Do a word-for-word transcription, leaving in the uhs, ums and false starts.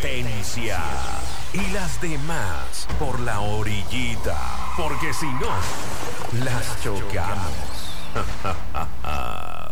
competencia. Y las demás por la orillita. Porque si no, las chocamos.